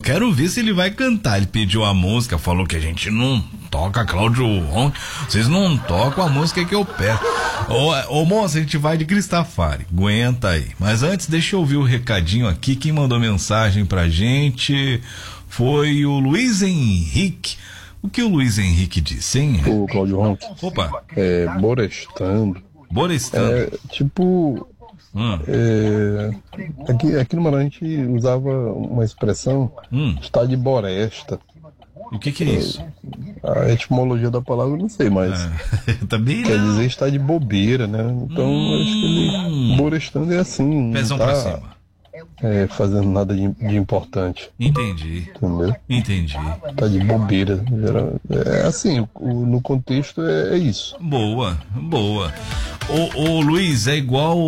quero ver se ele vai cantar. Ele pediu a música, falou que a gente não toca Cláudio Ronchi. Vocês não tocam a música que eu peço. Ô moça, a gente vai de Cristafari. Aguenta aí. Mas antes, deixa eu ouvir o recadinho aqui. Quem mandou mensagem pra gente foi o Henrique. O que o Luiz Henrique disse, hein? O Cláudio Ronchi. Opa. Borestando. Borestando. Tipo... aqui no Maranhão a gente usava uma expressão, está de boresta. O que é isso? A etimologia da palavra eu não sei, mas também quer dizer está de bobeira, né? Então acho que ele borestando é assim, Pezão não tá pra cima. Fazendo nada de importante. Entendi. Entendeu? Entendi. Tá de bobeira. É assim, no contexto é isso. Boa, boa. Ô Luiz, é igual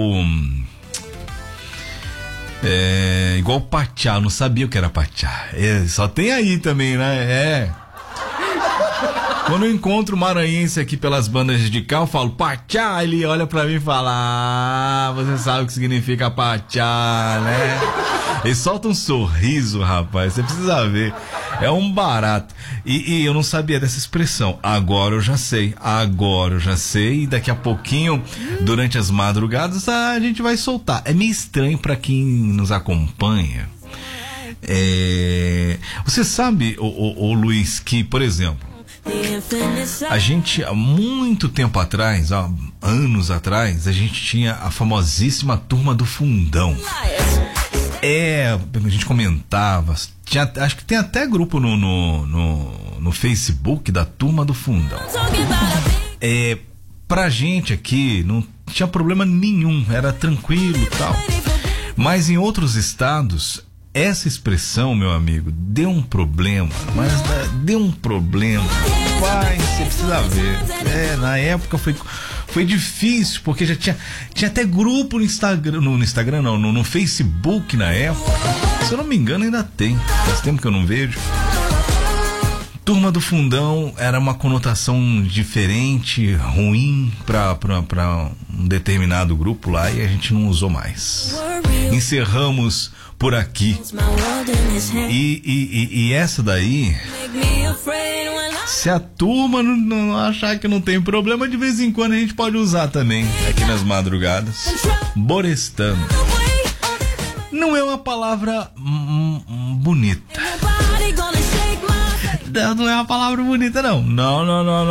Pachá, eu não sabia o que era Pachá. Só tem aí também, né? Quando eu encontro maranhense aqui pelas bandas de cá, eu falo Pachá, ele olha pra mim e fala: você sabe o que significa Pachá, né? Ele solta um sorriso, rapaz, você precisa ver. É um barato. E eu não sabia dessa expressão. Agora eu já sei. E daqui a pouquinho, durante as madrugadas, a gente vai soltar. É meio estranho pra quem nos acompanha. Você sabe, ô Luiz, que, por exemplo, a gente, há muito tempo atrás, há anos atrás, a gente tinha a famosíssima Turma do Fundão. A gente comentava, acho que tem até grupo no Facebook da Turma do Fundão. Pra gente aqui não tinha problema nenhum, era tranquilo e tal. Mas em outros estados, essa expressão, meu amigo, deu um problema. Vai, você precisa ver. Na época foi difícil, porque já tinha até grupo no Instagram. No Facebook na época. Se eu não me engano, ainda tem. Faz tempo que eu não vejo. Turma do Fundão era uma conotação diferente, ruim para um determinado grupo lá, e a gente não usou mais. Encerramos por aqui. E essa daí, se a turma não achar que não tem problema, de vez em quando a gente pode usar também aqui nas madrugadas. Borestando. Não é uma palavra bonita. Não é uma palavra bonita, não. Não.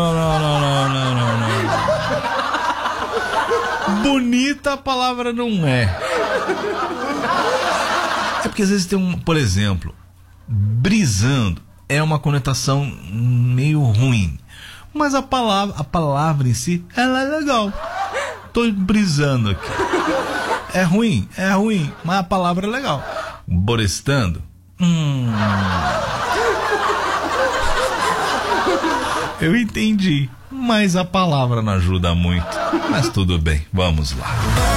Bonita a palavra não é. É porque às vezes tem por exemplo, brisando é uma conotação meio ruim. Mas a palavra em si, ela é legal. Tô brisando aqui. É ruim, mas a palavra é legal. Borestando. Eu entendi, mas a palavra não ajuda muito. Mas tudo bem, vamos lá.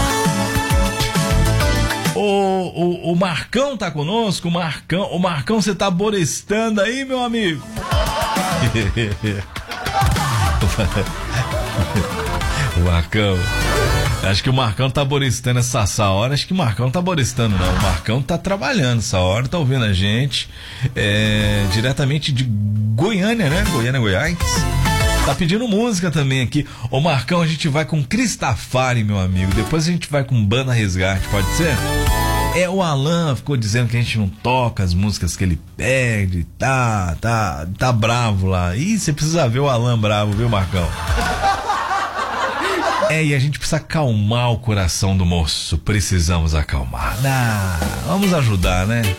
O Marcão tá conosco? O Marcão, você tá borestando aí, meu amigo? O Marcão, acho que o Marcão tá borestando essa hora. Acho que o Marcão tá borestando, não. O Marcão tá trabalhando essa hora, tá ouvindo a gente diretamente de Goiânia, né? Goiás. Tá pedindo música também aqui. Ô Marcão, a gente vai com Cristafari, meu amigo. Depois a gente vai com Banda Resgate, pode ser? O Alan ficou dizendo que a gente não toca as músicas que ele pede. Tá bravo lá. Ih, você precisa ver o Alan bravo, viu, Marcão? E a gente precisa acalmar o coração do moço. Precisamos acalmar. Vamos ajudar, né?